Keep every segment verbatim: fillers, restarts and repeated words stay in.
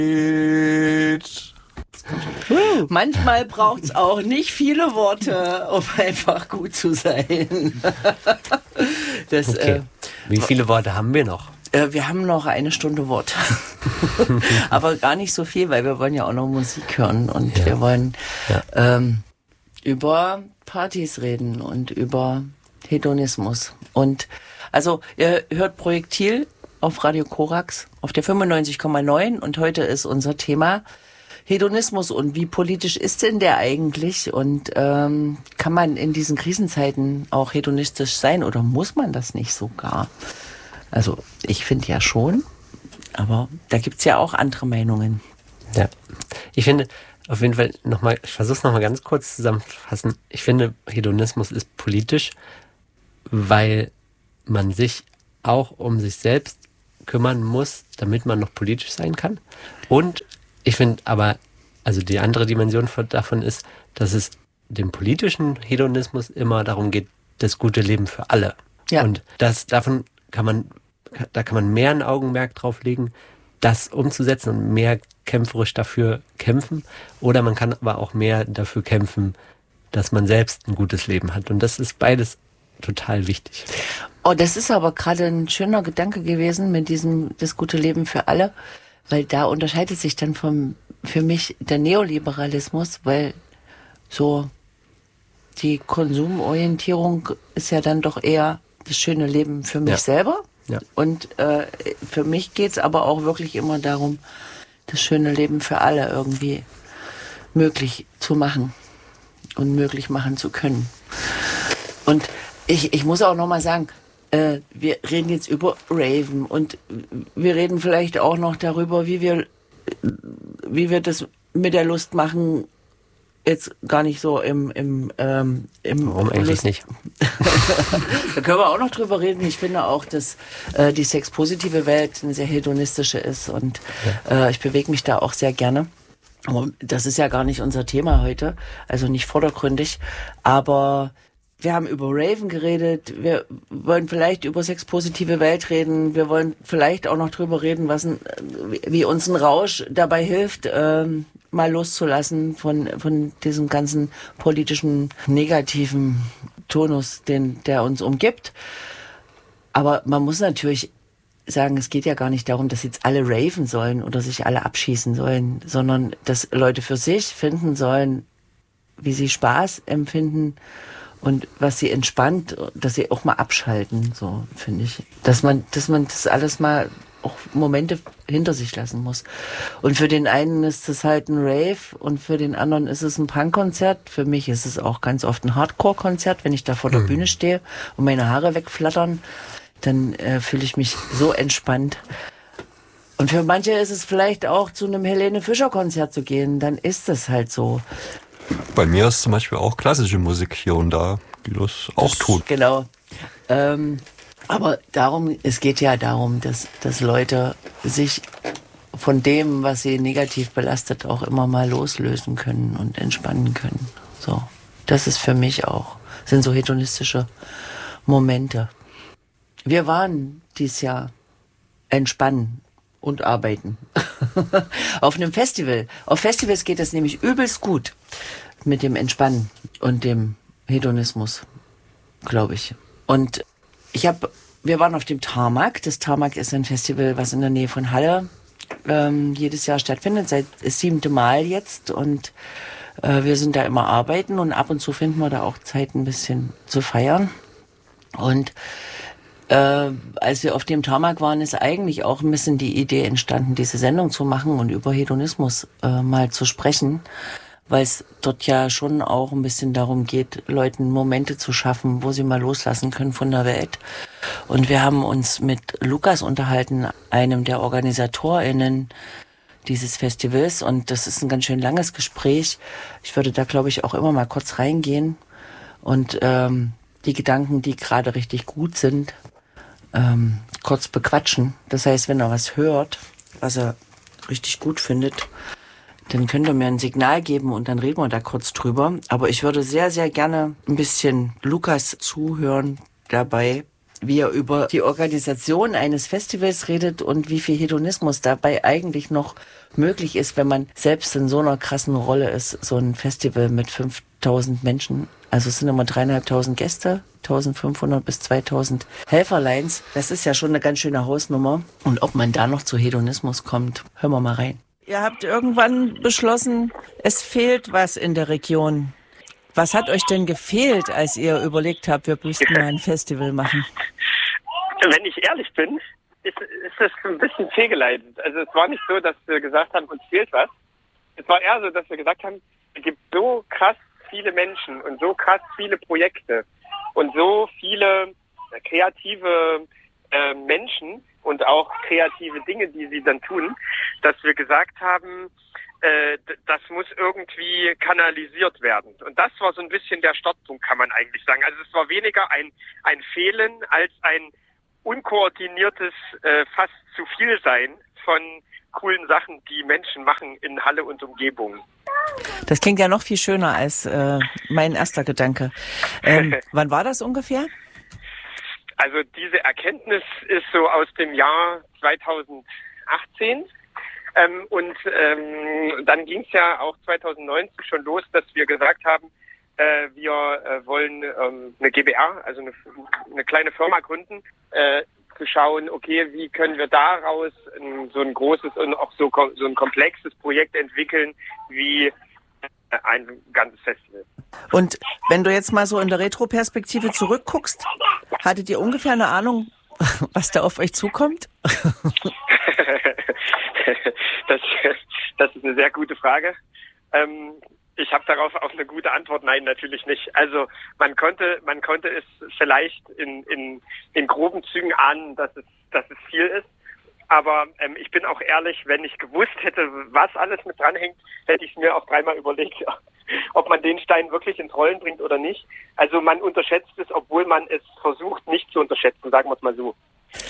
Manchmal braucht es auch nicht viele Worte, um einfach gut zu sein. Das, okay. äh, Wie viele Worte haben wir noch? Äh, wir haben noch eine Stunde Worte. Aber gar nicht so viel, weil wir wollen ja auch noch Musik hören. Und ja. wir wollen ja. ähm, über Partys reden und über Hedonismus. Und also ihr hört Projektil auf Radio Korax auf der fünfundneunzig Komma neun und heute ist unser Thema Hedonismus und wie politisch ist denn der eigentlich und ähm, kann man in diesen Krisenzeiten auch hedonistisch sein oder muss man das nicht sogar? Also ich finde ja schon, aber da gibt's ja auch andere Meinungen. Ja, ich finde auf jeden Fall nochmal, ich versuche es nochmal ganz kurz zusammenzufassen, ich finde Hedonismus ist politisch, weil man sich auch um sich selbst kümmern muss, damit man noch politisch sein kann. Und ich finde aber, also die andere Dimension davon ist, dass es dem politischen Hedonismus immer darum geht, das gute Leben für alle. Ja. Und das, davon kann man, da kann man mehr ein Augenmerk drauf legen, das umzusetzen und mehr kämpferisch dafür kämpfen. Oder man kann aber auch mehr dafür kämpfen, dass man selbst ein gutes Leben hat. Und das ist beides total wichtig. Oh, das ist aber gerade ein schöner Gedanke gewesen mit diesem das gute Leben für alle, weil da unterscheidet sich dann vom für mich der Neoliberalismus, weil so die Konsumorientierung ist ja dann doch eher das schöne Leben für mich ja. selber. Ja. Und äh, für mich geht's aber auch wirklich immer darum, das schöne Leben für alle irgendwie möglich zu machen und möglich machen zu können. Und ich, ich muss auch noch mal sagen, äh, wir reden jetzt über Raven und wir reden vielleicht auch noch darüber, wie wir, wie wir das mit der Lust machen, jetzt gar nicht so im... im, ähm, im Warum eigentlich Lust- nicht? Da können wir auch noch drüber reden. Ich finde auch, dass äh, die sexpositive Welt eine sehr hedonistische ist und ja. äh, ich bewege mich da auch sehr gerne. Aber das ist ja gar nicht unser Thema heute, also nicht vordergründig, aber wir haben über Raven geredet, wir wollen vielleicht über sexpositive Welt reden, wir wollen vielleicht auch noch drüber reden, was ein, wie uns ein Rausch dabei hilft, ähm, mal loszulassen von von diesem ganzen politischen negativen Tonus, den der uns umgibt. Aber man muss natürlich sagen, es geht ja gar nicht darum, dass jetzt alle raven sollen oder sich alle abschießen sollen, sondern dass Leute für sich finden sollen, wie sie Spaß empfinden und was sie entspannt, dass sie auch mal abschalten, so finde ich. Dass man, dass man das alles mal auch Momente hinter sich lassen muss. Und für den einen ist es halt ein Rave und für den anderen ist es ein Punkkonzert. Für mich ist es auch ganz oft ein Hardcore-Konzert, wenn ich da vor der mhm. Bühne stehe und meine Haare wegflattern, dann äh, fühle ich mich so entspannt. Und für manche ist es vielleicht auch zu einem Helene Fischer-Konzert zu gehen, dann ist es halt so. Bei mir ist zum Beispiel auch klassische Musik hier und da, die das auch das, tut. Genau. Ähm, aber darum, es geht ja darum, dass, dass Leute sich von dem, was sie negativ belastet, auch immer mal loslösen können und entspannen können. So, das ist für mich auch, sind so hedonistische Momente. Wir waren dieses Jahr entspannen und arbeiten. Auf einem Festival. Auf Festivals geht das nämlich übelst gut mit dem Entspannen und dem Hedonismus, glaube ich. Und ich habe, wir waren auf dem Tarmac. Das Tarmac ist ein Festival, was in der Nähe von Halle ähm, jedes Jahr stattfindet, seit das siebte Mal jetzt. Und äh, wir sind da immer arbeiten und ab und zu finden wir da auch Zeit, ein bisschen zu feiern. Und Äh, als wir auf dem Tarmac waren, ist eigentlich auch ein bisschen die Idee entstanden, diese Sendung zu machen und über Hedonismus äh, mal zu sprechen, weil es dort ja schon auch ein bisschen darum geht, Leuten Momente zu schaffen, wo sie mal loslassen können von der Welt. Und wir haben uns mit Lukas unterhalten, einem der OrganisatorInnen dieses Festivals, und das ist ein ganz schön langes Gespräch. Ich würde da, glaube ich, auch immer mal kurz reingehen und ähm, die Gedanken, die gerade richtig gut sind, Ähm, kurz bequatschen. Das heißt, wenn er was hört, was er richtig gut findet, dann könnt ihr mir ein Signal geben und dann reden wir da kurz drüber. Aber ich würde sehr, sehr gerne ein bisschen Lukas zuhören dabei, wie er über die Organisation eines Festivals redet und wie viel Hedonismus dabei eigentlich noch möglich ist, wenn man selbst in so einer krassen Rolle ist. So ein Festival mit fünftausend Menschen, also es sind immer dreieinhalbtausend Gäste, eintausendfünfhundert bis zweitausend Helferleins. Das ist ja schon eine ganz schöne Hausnummer. Und ob man da noch zu Hedonismus kommt, hören wir mal rein. Ihr habt irgendwann beschlossen, es fehlt was in der Region. Was hat euch denn gefehlt, als ihr überlegt habt, wir müssten mal ein Festival machen? Wenn ich ehrlich bin, ist, ist das ein bisschen fehlgeleitet. Also es war nicht so, dass wir gesagt haben, uns fehlt was. Es war eher so, dass wir gesagt haben, es gibt so krass viele Menschen und so krass viele Projekte und so viele kreative äh, Menschen und auch kreative Dinge, die sie dann tun, dass wir gesagt haben, äh, das muss irgendwie kanalisiert werden. Und das war so ein bisschen der Startpunkt, kann man eigentlich sagen. Also es war weniger ein, ein Fehlen als ein unkoordiniertes äh, fast zu viel sein von coolen Sachen, die Menschen machen in Halle und Umgebung. Das klingt ja noch viel schöner als äh, mein erster Gedanke. Ähm, wann war das ungefähr? Also diese Erkenntnis ist so aus dem Jahr zweitausendachtzehn. Ähm, und ähm, dann ging es ja auch zweitausendneunzehn schon los, dass wir gesagt haben, äh, wir äh, wollen ähm, eine G b R, also eine, eine kleine Firma gründen, äh, zu schauen, okay, wie können wir daraus ein, so ein großes und auch so, so ein komplexes Projekt entwickeln, wie ein ganzes Festival. Und wenn du jetzt mal so in der Retroperspektive zurückguckst, hattet ihr ungefähr eine Ahnung, was da auf euch zukommt? das, das ist eine sehr gute Frage. Ähm, ich habe darauf auch eine gute Antwort. Nein, natürlich nicht. Also man konnte, man konnte es vielleicht in, in, in groben Zügen ahnen, dass es, dass es viel ist. Aber ähm, ich bin auch ehrlich, wenn ich gewusst hätte, was alles mit dranhängt, hätte ich es mir auch dreimal überlegt, ob man den Stein wirklich ins Rollen bringt oder nicht. Also man unterschätzt es, obwohl man es versucht, nicht zu unterschätzen, sagen wir es mal so.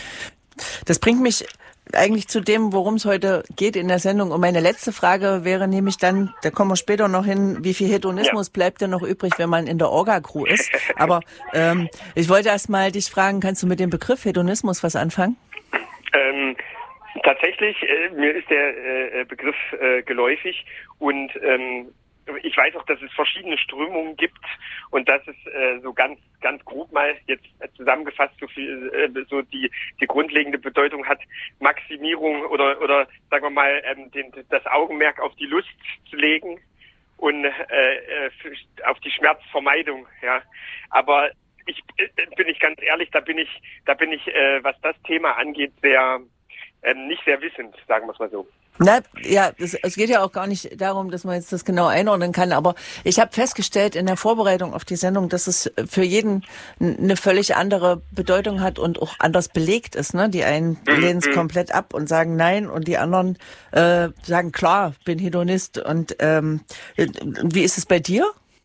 Das bringt mich eigentlich zu dem, worum es heute geht in der Sendung. Und meine letzte Frage wäre nämlich dann, da kommen wir später noch hin, wie viel Hedonismus ja. bleibt denn noch übrig, wenn man in der Orga-Crew ist? Aber ähm, ich wollte erst mal dich fragen, kannst du mit dem Begriff Hedonismus was anfangen? Ähm, tatsächlich, äh, mir ist der äh, Begriff äh, geläufig und ähm, ich weiß auch, dass es verschiedene Strömungen gibt und dass es äh, so ganz ganz grob mal jetzt zusammengefasst so viel äh, so die die grundlegende Bedeutung hat, Maximierung oder oder sagen wir mal ähm, den, das Augenmerk auf die Lust zu legen und äh, auf die Schmerzvermeidung, ja. Aber ich äh, bin ich ganz ehrlich, da bin ich da bin ich äh, was das Thema angeht sehr äh, nicht sehr wissend, sagen wir es mal so. Na, ja, es, es geht ja auch gar nicht darum, dass man jetzt das genau einordnen kann, aber ich habe festgestellt in der Vorbereitung auf die Sendung, dass es für jeden eine völlig andere Bedeutung hat und auch anders belegt ist. Ne? Die einen lehnen es komplett ab und sagen nein und die anderen äh, sagen klar, bin Hedonist. Und ähm, wie ist es bei dir?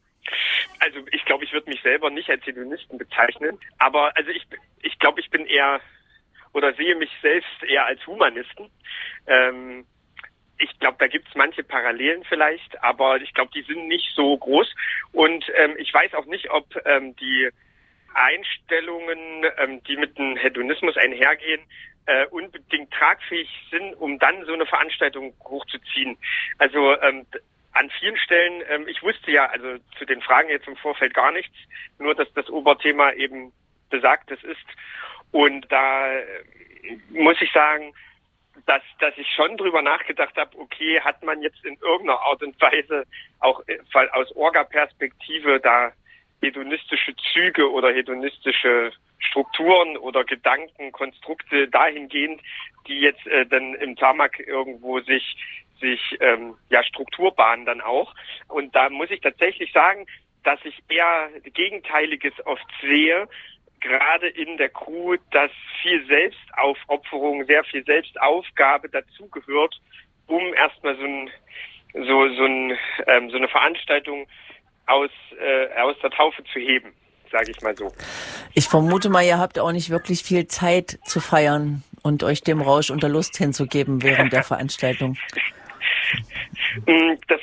Also ich glaube, ich würde mich selber nicht als Hedonisten bezeichnen, aber also ich ich glaube, ich bin eher oder sehe mich selbst eher als Humanisten. Ähm, Ich glaube, da gibt es manche Parallelen vielleicht, aber ich glaube, die sind nicht so groß. Und ähm, ich weiß auch nicht, ob ähm, die Einstellungen, ähm, die mit dem Hedonismus einhergehen, äh, unbedingt tragfähig sind, um dann so eine Veranstaltung hochzuziehen. Also ähm, an vielen Stellen, ähm, ich wusste ja, also zu den Fragen jetzt im Vorfeld gar nichts, nur dass das Oberthema eben Besagtes ist. Und da äh, muss ich sagen, dass dass ich schon drüber nachgedacht habe, okay, hat man jetzt in irgendeiner Art und Weise auch aus Orga-Perspektive da hedonistische Züge oder hedonistische Strukturen oder Gedanken, Konstrukte dahingehend, die jetzt äh, dann im Tarmac irgendwo sich sich ähm, ja Strukturbahnen dann auch. Und da muss ich tatsächlich sagen, dass ich eher Gegenteiliges oft sehe, gerade in der Crew, dass viel Selbstaufopferung, sehr viel Selbstaufgabe dazugehört, um erstmal so ein so so ein ähm, so eine Veranstaltung aus äh, aus der Taufe zu heben, sage ich mal so. Ich vermute mal, ihr habt auch nicht wirklich viel Zeit zu feiern und euch dem Rausch und der Lust hinzugeben während der Veranstaltung. Das das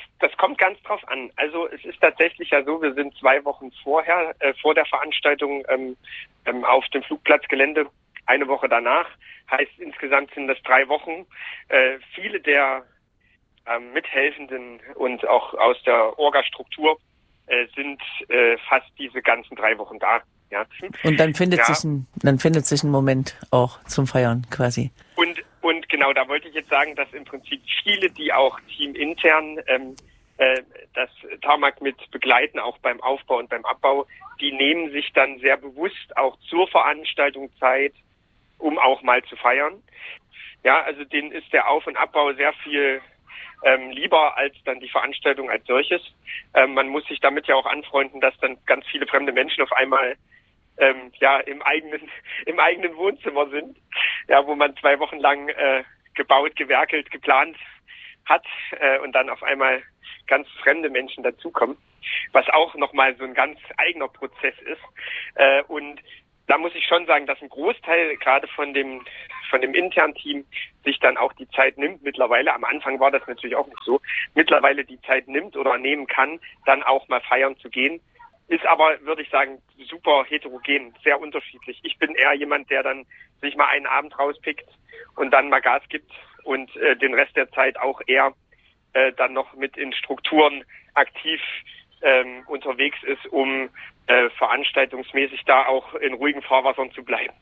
kommt ganz drauf an. Also es ist tatsächlich ja so, wir sind zwei Wochen vorher, äh, vor der Veranstaltung ähm, ähm, auf dem Flugplatzgelände, eine Woche danach. Heißt, insgesamt sind das drei Wochen. Äh, viele der ähm, Mithelfenden und auch aus der Orga-Struktur äh, sind äh, fast diese ganzen drei Wochen da. Ja. Und dann findet ja. sich ein, dann findet sich ein Moment auch zum Feiern quasi. Und, und genau, da wollte ich jetzt sagen, dass im Prinzip viele, die auch teamintern ähm, äh, das Tarmac mit begleiten, auch beim Aufbau und beim Abbau, die nehmen sich dann sehr bewusst auch zur Veranstaltung Zeit, um auch mal zu feiern. Ja, also denen ist der Auf- und Abbau sehr viel ähm, lieber als dann die Veranstaltung als solches. Ähm, man muss sich damit ja auch anfreunden, dass dann ganz viele fremde Menschen auf einmal ähm, ja im eigenen im eigenen Wohnzimmer sind, ja, wo man zwei Wochen lang äh, gebaut, gewerkelt, geplant hat äh, und dann auf einmal ganz fremde Menschen dazukommen, was auch nochmal so ein ganz eigener Prozess ist. Äh, und da muss ich schon sagen, dass ein Großteil gerade von dem von dem internen Team sich dann auch die Zeit nimmt mittlerweile. Am Anfang war das natürlich auch nicht so. Mittlerweile die Zeit nimmt oder nehmen kann, dann auch mal feiern zu gehen. Ist aber, würde ich sagen, super heterogen, sehr unterschiedlich. Ich bin eher jemand, der dann sich mal einen Abend rauspickt und dann mal Gas gibt und äh, den Rest der Zeit auch eher äh, dann noch mit in Strukturen aktiv ähm, unterwegs ist, um äh, veranstaltungsmäßig da auch in ruhigen Fahrwassern zu bleiben.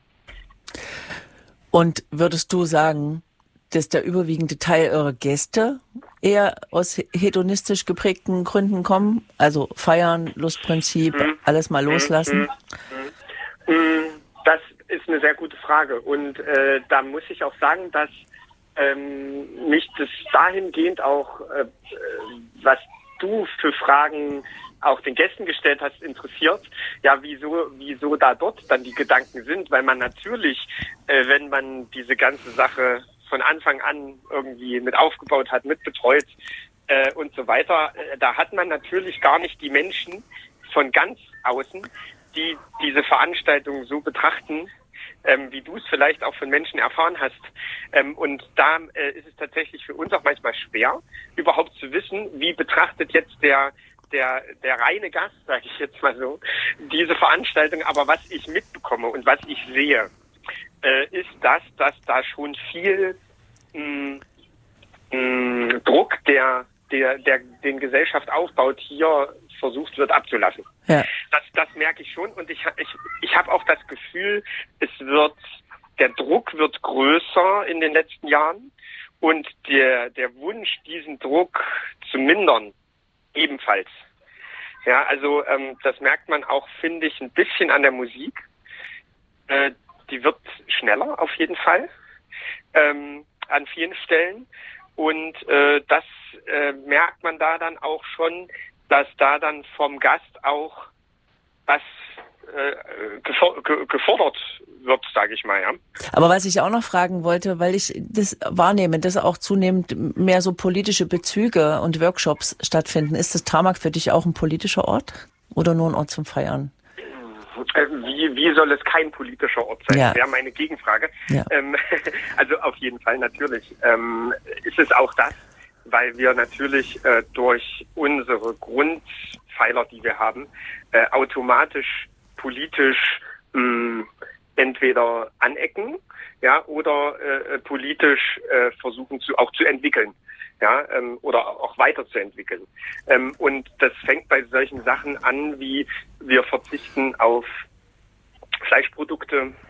Und würdest du sagen, dass der überwiegende Teil eurer Gäste eher aus hedonistisch geprägten Gründen kommen? Also feiern, Lustprinzip, mhm. alles mal loslassen? Mhm. Mhm. Das ist eine sehr gute Frage. Und äh, da muss ich auch sagen, dass ähm, mich das dahingehend auch, äh, was du für Fragen auch den Gästen gestellt hast, interessiert, ja, wieso, wieso da dort dann die Gedanken sind, weil man natürlich, äh, wenn man diese ganze Sache von Anfang an irgendwie mit aufgebaut hat, mit betreut äh, und so weiter, äh, da hat man natürlich gar nicht die Menschen von ganz außen, die diese Veranstaltung so betrachten, ähm, wie du es vielleicht auch von Menschen erfahren hast. Ähm, und da äh, ist es tatsächlich für uns auch manchmal schwer, überhaupt zu wissen, wie betrachtet jetzt der der der reine Gast, sage ich jetzt mal so, diese Veranstaltung. Aber was ich mitbekomme und was ich sehe, äh, ist das, dass da schon viel mh, mh, Druck, der der der den Gesellschaft aufbaut, hier versucht wird abzulassen. Ja. Das das merke ich schon und ich ich ich habe auch das Gefühl, es wird der Druck wird größer in den letzten Jahren und der der Wunsch, diesen Druck zu mindern, ebenfalls. Ja, also ähm, das merkt man auch, finde ich, ein bisschen an der Musik. Äh, die wird schneller auf jeden Fall ähm, an vielen Stellen. Und äh, das äh, merkt man da dann auch schon, dass da dann vom Gast auch was äh, gefordert wird, sage ich mal, ja. Aber was ich auch noch fragen wollte, weil ich das wahrnehme, dass auch zunehmend mehr so politische Bezüge und Workshops stattfinden. Ist das Tarmac für dich auch ein politischer Ort oder nur ein Ort zum Feiern? Wie, wie soll es kein politischer Ort sein? Ja. Wäre meine Gegenfrage. Ja. Ähm, also auf jeden Fall natürlich. Ähm, ist es auch das, weil wir natürlich äh, durch unsere Grundpfeiler, die wir haben, äh, automatisch politisch mh, entweder anecken, ja, oder äh, politisch äh, versuchen zu auch zu entwickeln, ja, ähm, oder auch weiterzuentwickeln. Ähm, und das fängt bei solchen Sachen an, wie wir verzichten auf Fleischprodukte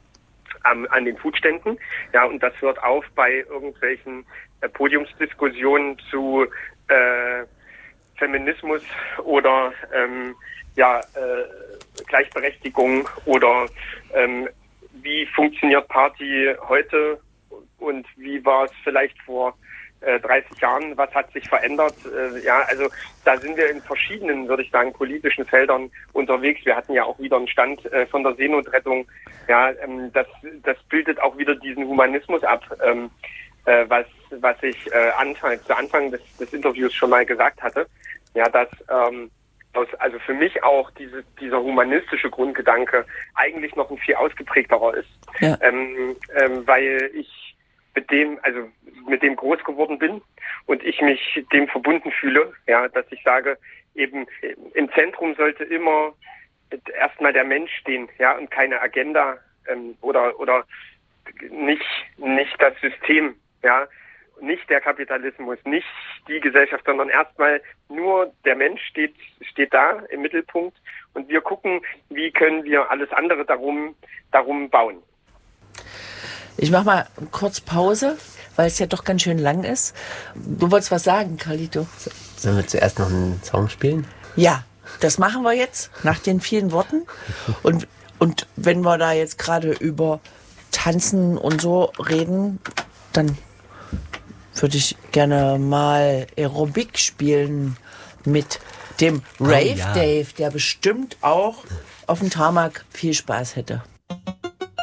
am, an den Foodständen, ja, und das hört auf bei irgendwelchen äh, Podiumsdiskussionen zu äh, Feminismus oder ähm, ja, äh, Gleichberechtigung oder ähm, wie funktioniert Party heute und wie war es vielleicht vor äh, dreißig Jahren, was hat sich verändert? Äh, ja, also da sind wir in verschiedenen, würde ich sagen, politischen Feldern unterwegs. Wir hatten ja auch wieder einen Stand äh, von der Seenotrettung. Ja, ähm, das, das bildet auch wieder diesen Humanismus ab, ähm, äh, was, was ich äh, Anfang, zu Anfang des, des Interviews schon mal gesagt hatte. Ja, dass ähm, aus, also für mich auch diese, dieser humanistische Grundgedanke eigentlich noch ein viel ausgeprägterer ist, ja. ähm, ähm, weil ich mit dem, also mit dem groß geworden bin und ich mich dem verbunden fühle, ja, dass ich sage, eben im Zentrum sollte immer erstmal der Mensch stehen, ja, und keine Agenda ähm, oder oder nicht nicht das System, ja, nicht der Kapitalismus, nicht die Gesellschaft, sondern erstmal nur der Mensch steht steht da im Mittelpunkt und wir gucken, wie können wir alles andere darum darum bauen. Ich mach mal kurz Pause, weil es ja doch ganz schön lang ist. Du wolltest was sagen, Carlito? Sollen wir zuerst noch einen Song spielen? Ja, das machen wir jetzt nach den vielen Worten. Und, und wenn wir da jetzt gerade über Tanzen und so reden, dann würde ich gerne mal Aerobic spielen mit dem Rave ja. Dave, der bestimmt auch auf dem Tarmac viel Spaß hätte.